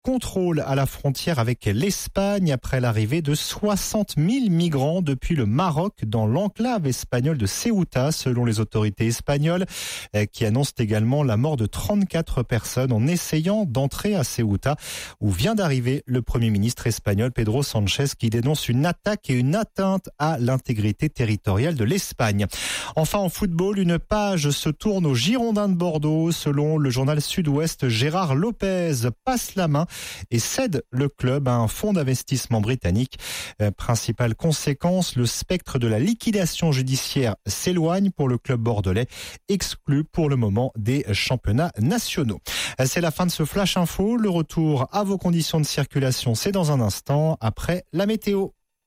contrôle à la frontière avec l'Espagne après l'arrivée de 60 000 migrants depuis le Maroc dans l'enclave espagnole de Ceuta, selon les autorités espagnoles, qui annoncent également la mort de 34 personnes en essayant d'entrer à Ceuta, où vient d'arriver le Premier ministre espagnol Pedro Sánchez, qui dénonce une attaque et une atteinte à l'intégrité territoriale de l'Espagne. Enfin, en football, une page se tourne aux Girondins de Bordeaux. Selon le journal Sud-Ouest, Gérard Lopez passe la main et cède le club à un fonds d'investissement britannique. Principale conséquence, le spectre de la liquidation judiciaire s'éloigne pour le club bordelais, exclu pour le moment des championnats nationaux. C'est la fin de ce Flash Info. Le retour à vos conditions de circulation, c'est dans un instant, après la météo.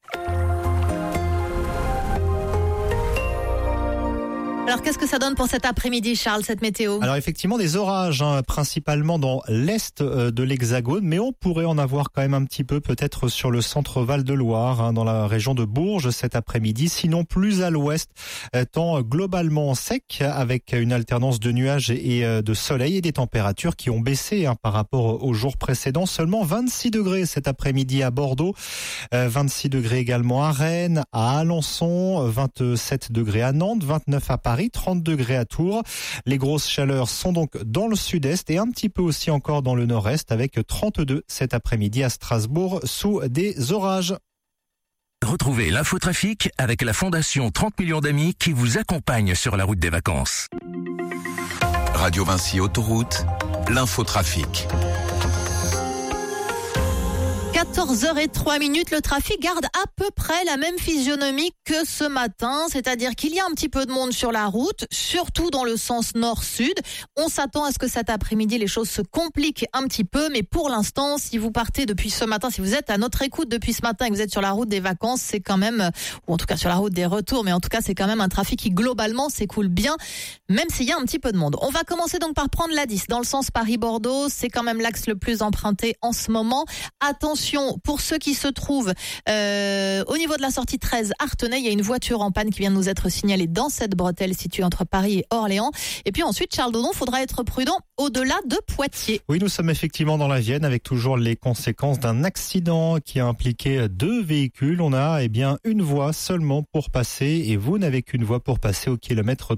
Alors, qu'est-ce que ça donne pour cet après-midi, Charles, cette météo ? Alors, effectivement, des orages, principalement dans l'est de l'Hexagone, mais on pourrait en avoir quand même un petit peu, peut-être sur le centre Val-de-Loire, dans la région de Bourges cet après-midi. Sinon, plus à l'ouest, temps globalement sec, avec une alternance de nuages et de soleil et des températures qui ont baissé par rapport aux jours précédents. Seulement 26 degrés cet après-midi à Bordeaux, 26 degrés également à Rennes, à Alençon, 27 degrés à Nantes, 29 à Paris, 30 degrés à Tours. Les grosses chaleurs sont donc dans le sud-est et un petit peu aussi encore dans le nord-est, avec 32 cet après-midi à Strasbourg sous des orages. Retrouvez l'infotrafic avec la Fondation 30 millions d'amis qui vous accompagne sur la route des vacances. Radio Vinci Autoroute, l'infotrafic. 14h03, le trafic garde à peu près la même physionomie que ce matin, c'est-à-dire qu'il y a un petit peu de monde sur la route, surtout dans le sens nord-sud. On s'attend à ce que cet après-midi, les choses se compliquent un petit peu, mais pour l'instant, si vous partez depuis ce matin, si vous êtes à notre écoute depuis ce matin et que vous êtes sur la route des vacances, c'est quand même, ou en tout cas sur la route des retours, mais en tout cas, c'est quand même un trafic qui globalement s'écoule bien, même s'il y a un petit peu de monde. On va commencer donc par prendre la 10 dans le sens Paris-Bordeaux, c'est quand même l'axe le plus emprunté en ce moment. Attention, pour ceux qui se trouvent au niveau de la sortie 13 Artenay, il y a une voiture en panne qui vient de nous être signalée dans cette bretelle située entre Paris et Orléans. Et puis ensuite, Charles Dodon, faudra être prudent au-delà de Poitiers. Oui, nous sommes effectivement dans la Vienne avec toujours les conséquences d'un accident qui a impliqué 2 véhicules. On a une voie seulement pour passer et vous n'avez qu'une voie pour passer au kilomètre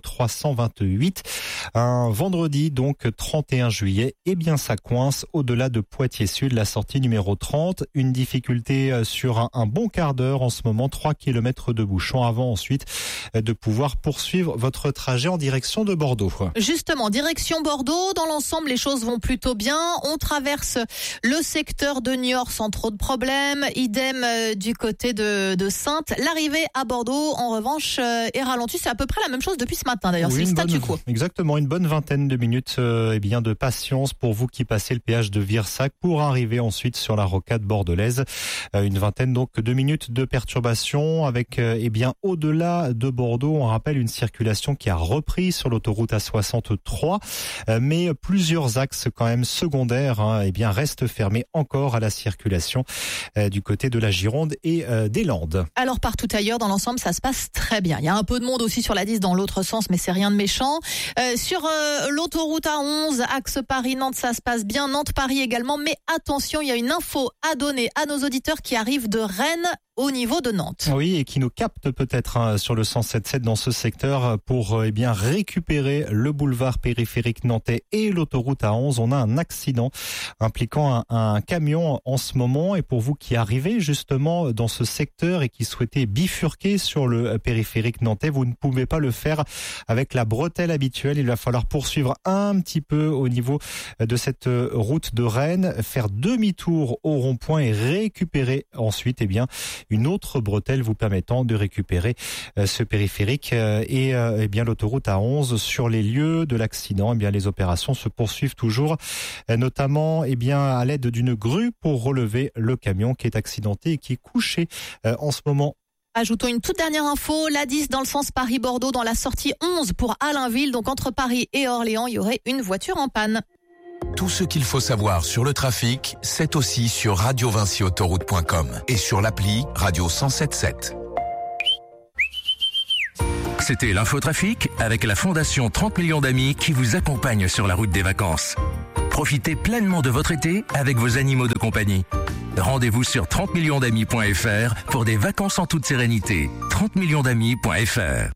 328. Un vendredi, donc 31 juillet, ça coince au-delà de Poitiers-Sud, la sortie numéro 30. Une difficulté sur un bon quart d'heure en ce moment, 3 km de bouchons avant ensuite de pouvoir poursuivre votre trajet en direction de Bordeaux. Justement, direction Bordeaux, dans l'ensemble les choses vont plutôt bien. On traverse le secteur de Niort sans trop de problèmes, idem du côté de Saintes. L'arrivée à Bordeaux en revanche est ralentie, c'est à peu près la même chose depuis ce matin d'ailleurs, oui, c'est le statu quo. Exactement, une bonne vingtaine de minutes de patience pour vous qui passez le péage de Virsac pour arriver ensuite sur la rocade bordelaise. Une vingtaine donc de minutes de perturbation avec au-delà de Bordeaux, on rappelle une circulation qui a repris sur l'autoroute A63, mais plusieurs axes quand même secondaires restent fermés encore à la circulation du côté de la Gironde et des Landes. Alors partout ailleurs dans l'ensemble ça se passe très bien. Il y a un peu de monde aussi sur la 10 dans l'autre sens, mais c'est rien de méchant. Sur l'autoroute A11 axe Paris-Nantes, ça se passe bien, Nantes-Paris également, mais attention, il y a une info à donner à nos auditeurs qui arrivent de Rennes au niveau de Nantes. Oui, et qui nous capte peut-être sur le 177 dans ce secteur pour récupérer le boulevard périphérique nantais et l'autoroute A11. On a un accident impliquant un camion en ce moment, et pour vous qui arrivez justement dans ce secteur et qui souhaitez bifurquer sur le périphérique nantais, vous ne pouvez pas le faire avec la bretelle habituelle. Il va falloir poursuivre un petit peu au niveau de cette route de Rennes, faire demi-tour au rond-point et récupérer ensuite une autre bretelle vous permettant de récupérer ce périphérique et l'autoroute A11 sur les lieux de l'accident. Les opérations se poursuivent toujours, notamment à l'aide d'une grue pour relever le camion qui est accidenté et qui est couché en ce moment. Ajoutons une toute dernière info, la 10 dans le sens Paris-Bordeaux, dans la sortie 11 pour Allainville, donc entre Paris et Orléans, il y aurait une voiture en panne. Tout ce qu'il faut savoir sur le trafic, c'est aussi sur radiovinciautoroute.com et sur l'appli Radio 107.7. C'était l'infotrafic avec la Fondation 30 millions d'amis qui vous accompagne sur la route des vacances. Profitez pleinement de votre été avec vos animaux de compagnie. Rendez-vous sur 30millionsdamis.fr pour des vacances en toute sérénité. 30millionsdamis.fr